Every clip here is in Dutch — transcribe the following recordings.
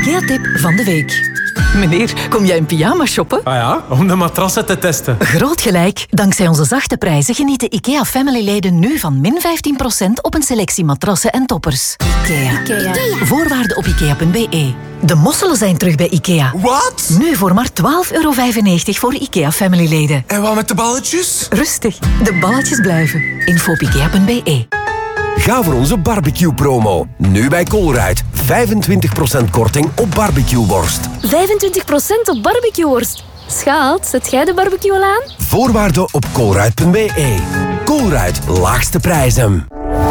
IKEA-tip van de week. Meneer, kom jij in pyjama shoppen? Ah ja, om de matrassen te testen. Groot gelijk. Dankzij onze zachte prijzen genieten IKEA-family-leden nu van min 15% op een selectie matrassen en toppers. IKEA. Voorwaarden op IKEA.be. De mosselen zijn terug bij IKEA. Wat? Nu voor maar €12,95 voor IKEA-family-leden. En wat met de balletjes? Rustig, de balletjes blijven. Info op IKEA.be. Ga voor onze barbecue-promo. Nu bij Colruyt. 25% korting op barbecueworst. 25% op barbecueworst. Schaat, zet jij de barbecue al aan? Voorwaarden op colruyt.be. Colruyt, laagste prijzen.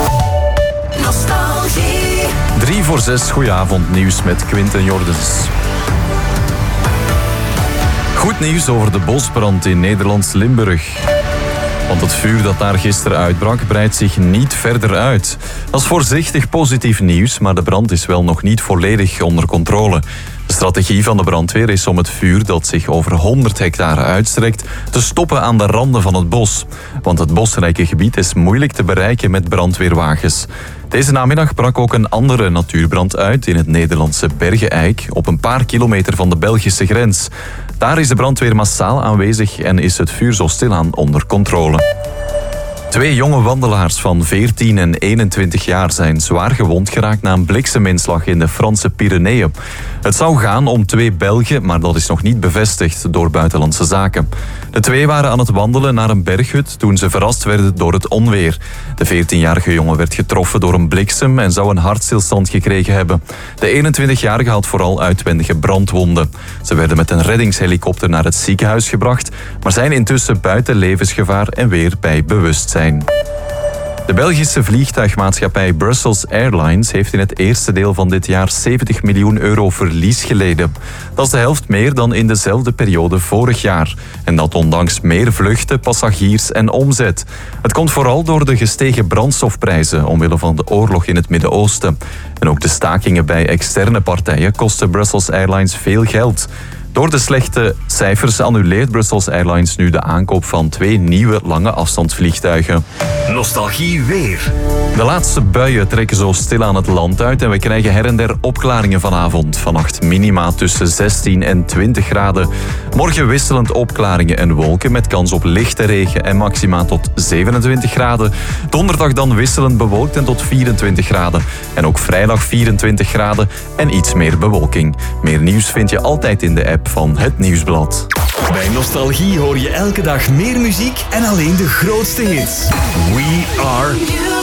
Nostalgie. 5:55, goedenavond, nieuws met Quinten Jordens. Goed nieuws over de bosbrand in Nederlands Limburg. Want het vuur dat daar gisteren uitbrak breidt zich niet verder uit. Dat is voorzichtig positief nieuws, maar de brand is wel nog niet volledig onder controle. De strategie van de brandweer is om het vuur dat zich over 100 hectare uitstrekt te stoppen aan de randen van het bos. Want het bosrijke gebied is moeilijk te bereiken met brandweerwagens. Deze namiddag brak ook een andere natuurbrand uit in het Nederlandse Bergen-Eik, op een paar kilometer van de Belgische grens. Daar is de brandweer massaal aanwezig en is het vuur zo stilaan onder controle. 2 jonge wandelaars van 14 en 21 jaar zijn zwaar gewond geraakt na een blikseminslag in de Franse Pyreneeën. Het zou gaan om 2 Belgen, maar dat is nog niet bevestigd door Buitenlandse Zaken. De 2 waren aan het wandelen naar een berghut toen ze verrast werden door het onweer. De 14-jarige jongen werd getroffen door een bliksem en zou een hartstilstand gekregen hebben. De 21-jarige had vooral uitwendige brandwonden. Ze werden met een reddingshelikopter naar het ziekenhuis gebracht, maar zijn intussen buiten levensgevaar en weer bij bewustzijn. De Belgische vliegtuigmaatschappij Brussels Airlines heeft in het eerste deel van dit jaar €70 miljoen verlies geleden. Dat is de helft meer dan in dezelfde periode vorig jaar. En dat ondanks meer vluchten, passagiers en omzet. Het komt vooral door de gestegen brandstofprijzen omwille van de oorlog in het Midden-Oosten. En ook de stakingen bij externe partijen kosten Brussels Airlines veel geld. Door de slechte cijfers annuleert Brussels Airlines nu de aankoop van 2 nieuwe lange afstandsvliegtuigen. Nostalgie weer. De laatste buien trekken zo stilaan het land uit en we krijgen her en der opklaringen vanavond. Vannacht minima tussen 16 en 20 graden. Morgen wisselend opklaringen en wolken met kans op lichte regen en maxima tot 27 graden. Donderdag dan wisselend bewolkt en tot 24 graden. En ook vrijdag 24 graden en iets meer bewolking. Meer nieuws vind je altijd in de app van Het Nieuwsblad. Bij Nostalgie hoor je elke dag meer muziek en alleen de grootste hits. We are